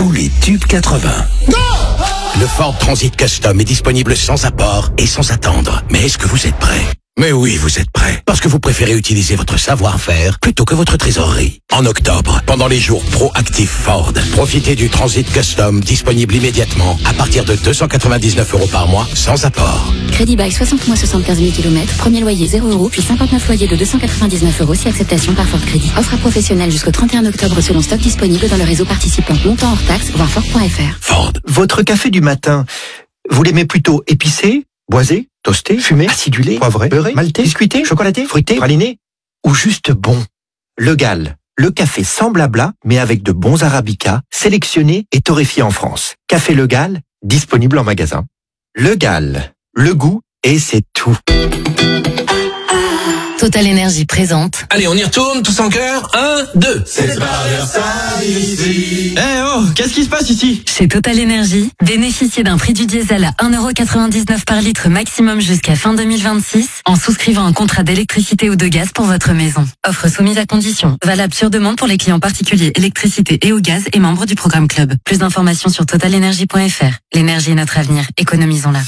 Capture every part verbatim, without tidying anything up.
tous les tubes quatre-vingts. Le Ford Transit Custom est disponible sans apport et sans attendre. Mais est-ce que vous êtes prêts ? Mais oui, vous êtes prêts. Parce que vous préférez utiliser votre savoir-faire plutôt que votre trésorerie. En octobre, pendant les jours proactifs Ford, profitez du Transit Custom disponible immédiatement à partir de deux cent quatre-vingt-dix-neuf euros par mois sans apport. Crédit bail soixante mois soixante-quinze mille kilomètres, premier loyer zéro euros, puis cinquante-neuf loyers de deux cent quatre-vingt-dix-neuf euros si acceptation par Ford Crédit. Offre à professionnels jusqu'au trente et un octobre selon stock disponible dans le réseau participant. Montant hors taxe, voir Ford point F R. Ford. Votre café du matin, vous l'aimez plutôt épicé, boisé, toasté, fumé, acidulé, poivré, beurré, maltais, biscuité, chocolaté, fruité, praliné ou juste bon? Le Gall, le café sans blabla, mais avec de bons arabicas, sélectionnés et torréfiés en France. Café Le Gall, disponible en magasin. Le Gall, le goût et c'est tout. Total Énergie présente. Allez, on y retourne, tous en chœur. Un, deux. C'est ça ici. Eh oh, qu'est-ce qui se passe ici? Chez Total Énergie, bénéficiez d'un prix du diesel à un euro quatre-vingt-dix-neuf par litre maximum jusqu'à fin deux mille vingt-six en souscrivant un contrat d'électricité ou de gaz pour votre maison. Offre soumise à condition. Valable sur demande pour les clients particuliers électricité et au gaz et membres du programme Club. Plus d'informations sur total énergie point F R. L'énergie est notre avenir. Économisons-la.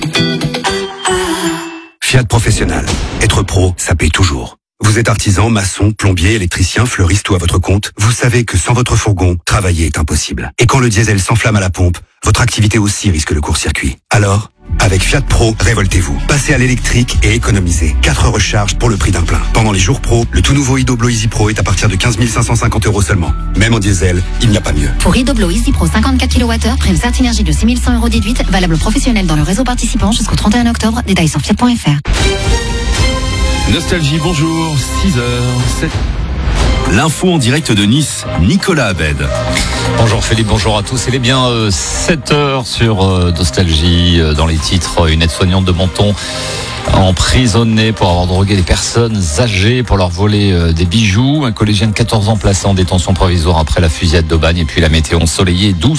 Fiat Professionnel. Être pro, ça paye toujours. Vous êtes artisan, maçon, plombier, électricien, fleuriste ou à votre compte, vous savez que sans votre fourgon, travailler est impossible. Et quand le diesel s'enflamme à la pompe, votre activité aussi risque le court-circuit. Alors, avec Fiat Pro, révoltez-vous. Passez à l'électrique et économisez. quatre recharges pour le prix d'un plein. Pendant les jours pro, le tout nouveau Idoblo Easy Pro est à partir de quinze mille cinq cent cinquante euros seulement. Même en diesel, il n'y a pas mieux. Pour Idoblo Easy Pro cinquante-quatre kilowattheures, prime Certinergie de six mille cent euros déduite, valable professionnel dans le réseau participant jusqu'au trente et un octobre. Détails sur fiat point F R. Nostalgie, bonjour, six heures, sept. L'info en direct de Nice, Nicolas Abed. Bonjour Philippe, bonjour à tous. Il est bien euh, sept heures sur euh, Nostalgie. Euh, dans les titres, une aide-soignante de Menton emprisonnée pour avoir drogué des personnes âgées, pour leur voler euh, des bijoux. Un collégien de quatorze ans placé en détention provisoire après la fusillade d'Aubagne. Et puis la météo ensoleillée douce.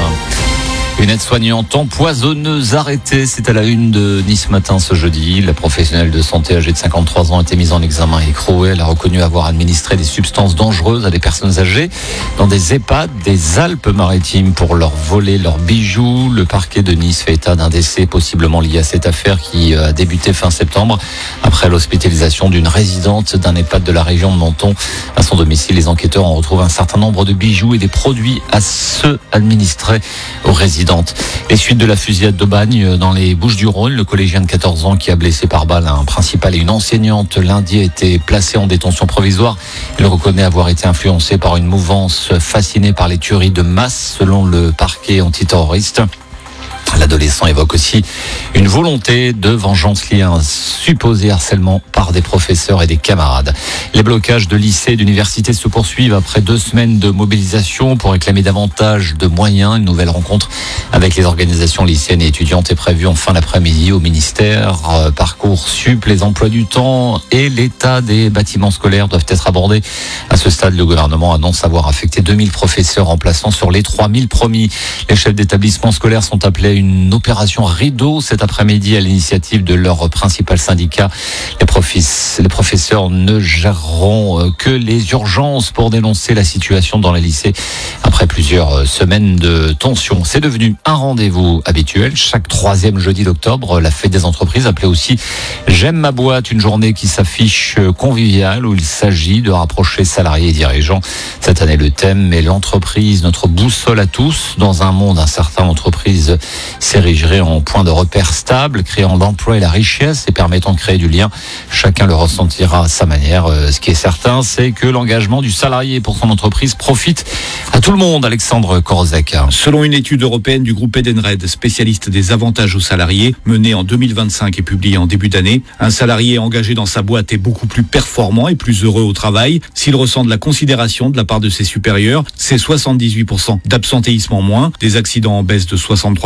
Une aide-soignante empoisonneuse arrêtée, c'est à la une de Nice Matin ce jeudi. La professionnelle de santé âgée de cinquante-trois ans a été mise en examen et écrouée. Elle a reconnu avoir administré des substances dangereuses à des personnes âgées dans des EHPAD des Alpes-Maritimes pour leur voler leurs bijoux. Le parquet de Nice fait état d'un décès possiblement lié à cette affaire qui a débuté fin septembre après l'hospitalisation d'une résidente d'un EHPAD de la région de Menton. À son domicile, les enquêteurs ont retrouvé un certain nombre de bijoux et des produits à ceux administrés aux résidents. Les suites de la fusillade d'Aubagne dans les Bouches-du-Rhône, le collégien de quatorze ans qui a blessé par balle un principal et une enseignante lundi a été placé en détention provisoire. Il reconnaît avoir été influencé par une mouvance fascinée par les tueries de masse selon le parquet antiterroriste. L'adolescent évoque aussi une volonté de vengeance liée à un supposé harcèlement par des professeurs et des camarades. Les blocages de lycées et d'universités se poursuivent après deux semaines de mobilisation pour réclamer davantage de moyens. Une nouvelle rencontre avec les organisations lycéennes et étudiantes est prévue en fin d'après-midi au ministère. Euh, Parcoursup, les emplois du temps et l'état des bâtiments scolaires doivent être abordés. À ce stade, le gouvernement annonce avoir affecté deux mille professeurs remplaçants sur les trois mille promis. Les chefs d'établissement scolaires sont appelés à une Une opération rideau cet après-midi à l'initiative de leur principal syndicat. Les, profis, les professeurs ne géreront que les urgences pour dénoncer la situation dans les lycées après plusieurs semaines de tension. C'est devenu un rendez-vous habituel. Chaque troisième jeudi d'octobre, la fête des entreprises, appelée aussi J'aime ma boîte, une journée qui s'affiche conviviale où il s'agit de rapprocher salariés et dirigeants. Cette année, le thème est l'entreprise, notre boussole à tous. Dans un monde incertain, l'entreprise s'érigerait en point de repère stable, créant l'emploi et la richesse et permettant de créer du lien. Chacun le ressentira à sa manière. Ce qui est certain, c'est que l'engagement du salarié pour son entreprise profite à tout le monde. Alexandre Korzek. Selon une étude européenne du groupe Edenred, spécialiste des avantages aux salariés, menée en deux mille vingt-cinq et publiée en début d'année, un salarié engagé dans sa boîte est beaucoup plus performant et plus heureux au travail. S'il ressent de la considération de la part de ses supérieurs, c'est soixante-dix-huit pour cent d'absentéisme en moins, des accidents en baisse de soixante-trois pour cent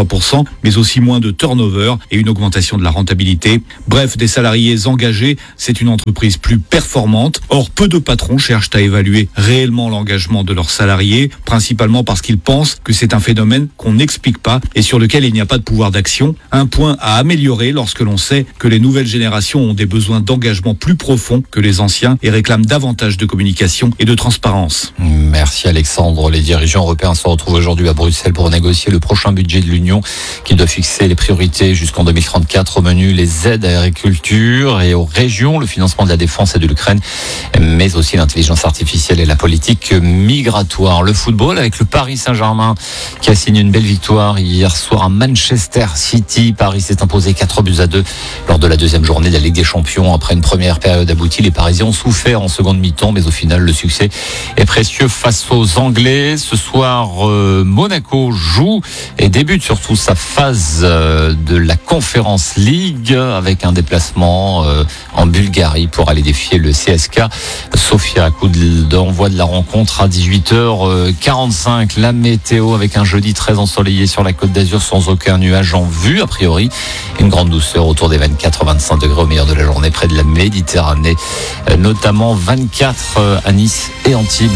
mais aussi moins de turnover et une augmentation de la rentabilité. Bref, des salariés engagés, c'est une entreprise plus performante. Or, peu de patrons cherchent à évaluer réellement l'engagement de leurs salariés, principalement parce qu'ils pensent que c'est un phénomène qu'on n'explique pas et sur lequel il n'y a pas de pouvoir d'action. Un point à améliorer lorsque l'on sait que les nouvelles générations ont des besoins d'engagement plus profonds que les anciens et réclament davantage de communication et de transparence. Merci Alexandre. Les dirigeants européens se retrouvent aujourd'hui à Bruxelles pour négocier le prochain budget de l'Union qui doit fixer les priorités jusqu'en deux mille trente-quatre. Au menu, les aides à l'agriculture et aux régions, le financement de la défense et de l'Ukraine, mais aussi l'intelligence artificielle et la politique migratoire. Le football avec le Paris Saint-Germain qui a signé une belle victoire hier soir à Manchester City. Paris s'est imposé quatre buts à deux lors de la deuxième journée de la Ligue des Champions. Après une première période aboutie, les Parisiens ont souffert en seconde mi-temps, mais au final, le succès est précieux face aux Anglais. Ce soir, euh, Monaco joue et débute surtout sa phase euh, de la Conference League avec un déplacement euh, en Bulgarie pour aller défier le C S K. Sofia, coup d'envoi de la rencontre à dix-huit heures quarante-cinq. La météo avec un jeudi très ensoleillé sur la Côte d'Azur sans aucun nuage en vue. A priori, une grande douceur autour des vingt-quatre à vingt-cinq degrés au meilleur de la journée près de la Méditerranée, notamment vingt-quatre à Nice et Antibes.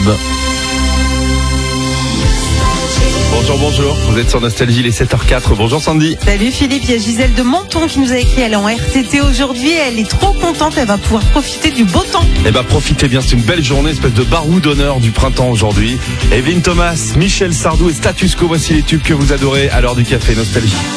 Bonjour, bonjour, vous êtes sur Nostalgie, les sept heures quatre. Bonjour Sandy. Salut Philippe, il y a Gisèle de Menton qui nous a écrit, elle est en R T T aujourd'hui, elle est trop contente, elle va pouvoir profiter du beau temps. Eh ben profitez bien, c'est une belle journée, espèce de barou d'honneur du printemps aujourd'hui. Evelyne Thomas, Michel Sardou et Status Quo, voici les tubes que vous adorez à l'heure du café Nostalgie.